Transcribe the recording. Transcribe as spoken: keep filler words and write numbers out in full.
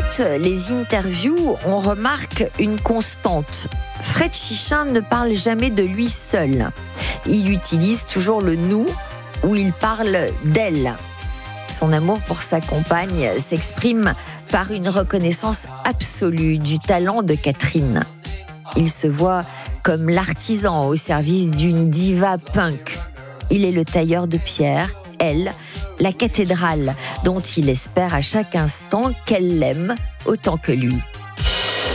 toutes les interviews, on remarque une constante. Fred Chichin ne parle jamais de lui seul. Il utilise toujours le « nous » ou il parle d'elle. Son amour pour sa compagne s'exprime par une reconnaissance absolue du talent de Catherine. Il se voit comme l'artisan au service d'une diva punk. Il est le tailleur de pierre, elle, la cathédrale, dont il espère à chaque instant qu'elle l'aime autant que lui.